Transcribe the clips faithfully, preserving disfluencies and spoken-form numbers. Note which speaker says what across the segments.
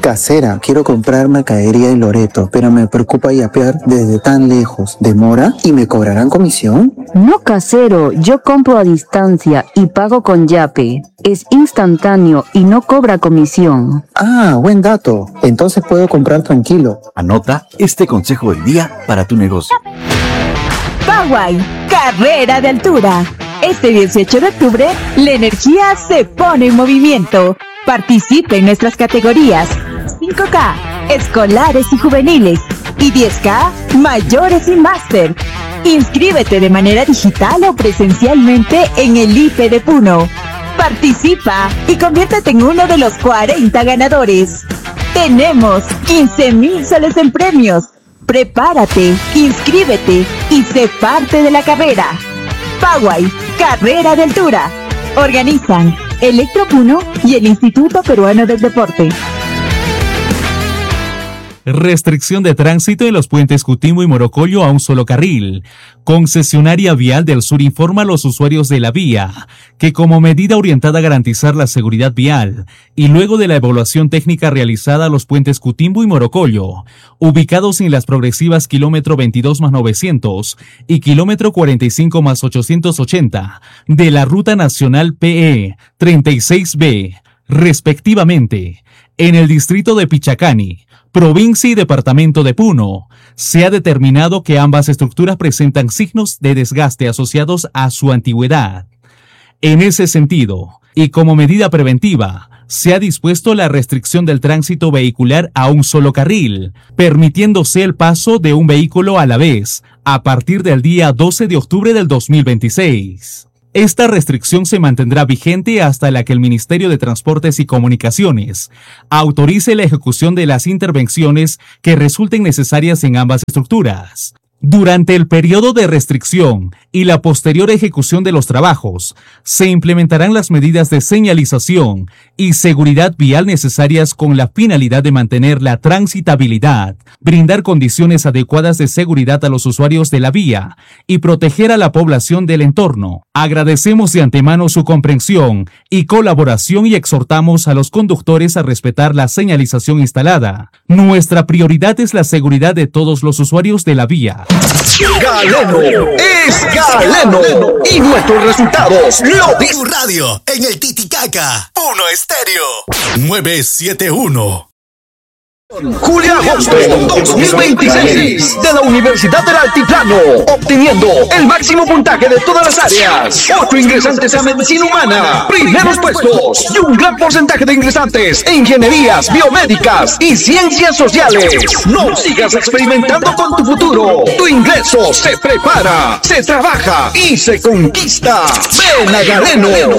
Speaker 1: Casera, quiero comprar mercadería en Loreto, pero me preocupa yapear desde tan lejos. ¿Demora? ¿Y me cobrarán comisión?
Speaker 2: No, casero, yo compro a distancia y pago con Yape. Es instantáneo y no cobra comisión.
Speaker 1: Ah, buen dato. Entonces puedo comprar tranquilo.
Speaker 3: Anota este consejo del día para tu negocio.
Speaker 4: Poway, carrera de altura. Este dieciocho de octubre, la energía se pone en movimiento. Participe en nuestras categorías cinco K, escolares y juveniles, y diez K, mayores y máster. Inscríbete de manera digital o presencialmente en el I P de Puno. Participa y conviértete en uno de los cuarenta ganadores. Tenemos quince mil soles en premios. Prepárate, inscríbete y sé parte de la carrera. Poway, carrera de altura. Organizan Electro Puno y el Instituto Peruano del Deporte.
Speaker 5: Restricción de tránsito en los puentes Cutimbo y Morocollo a un solo carril. Concesionaria Vial del Sur informa a los usuarios de la vía que, como medida orientada a garantizar la seguridad vial y luego de la evaluación técnica realizada a los puentes Cutimbo y Morocollo, ubicados en las progresivas kilómetro veintidós más novecientos y kilómetro cuarenta y cinco más ochocientos ochenta de la Ruta Nacional P E treinta y seis B, respectivamente, en el distrito de Pichacani, provincia y departamento de Puno, se ha determinado que ambas estructuras presentan signos de desgaste asociados a su antigüedad. En ese sentido, y como medida preventiva, se ha dispuesto la restricción del tránsito vehicular a un solo carril, permitiéndose el paso de un vehículo a la vez, a partir del día doce de octubre del dos mil veintiséis. Esta restricción se mantendrá vigente hasta la que el Ministerio de Transportes y Comunicaciones autorice la ejecución de las intervenciones que resulten necesarias en ambas estructuras. Durante el periodo de restricción y la posterior ejecución de los trabajos, se implementarán las medidas de señalización y seguridad vial necesarias con la finalidad de mantener la transitabilidad, brindar condiciones adecuadas de seguridad a los usuarios de la vía y proteger a la población del entorno. Agradecemos de antemano su comprensión y colaboración y exhortamos a los conductores a respetar la señalización instalada. Nuestra prioridad es la seguridad de todos los usuarios de la vía.
Speaker 6: Galeno es Galeno y nuestros resultados lo
Speaker 7: dicen. Tu radio en el Titicaca, Puno Estéreo nueve siete uno.
Speaker 6: Julio Agosto dos mil veintiséis de la Universidad del Altiplano, obteniendo el máximo puntaje de todas las áreas. Ocho ingresantes a Medicina Humana, primeros puestos y un gran porcentaje de ingresantes en Ingenierías Biomédicas y Ciencias Sociales. No sigas experimentando con tu futuro. Tu ingreso se prepara, se trabaja y se conquista. Ven a Galeno.
Speaker 8: Galeno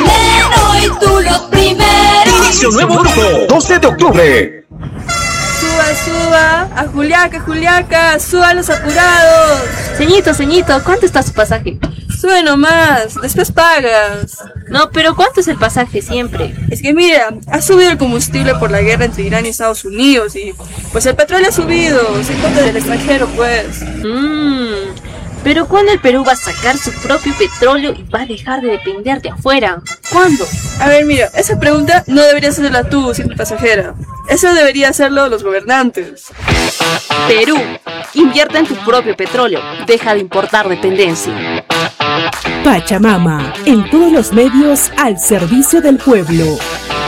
Speaker 8: y tú los primeros.
Speaker 6: Inicio nuevo grupo, doce de octubre.
Speaker 9: Suba, suba, a Juliaca, Juliaca, suba los apurados.
Speaker 10: Ceñito, ceñito, ¿cuánto está su pasaje?
Speaker 9: Sube nomás, después pagas.
Speaker 10: No, pero ¿cuánto es el pasaje siempre?
Speaker 9: Es que mira, ha subido el combustible por la guerra entre Irán y Estados Unidos y pues el petróleo ha subido, se importa del extranjero pues.
Speaker 10: Mmm, pero ¿cuándo el Perú va a sacar su propio petróleo y va a dejar de depender de afuera? ¿Cuándo?
Speaker 9: A ver, mira, esa pregunta no deberías hacerla tú, simple pasajera. Eso debería hacerlo los gobernantes.
Speaker 10: Perú, invierte en tu propio petróleo. Deja de importar dependencia.
Speaker 11: Pachamama, en todos los medios al servicio del pueblo.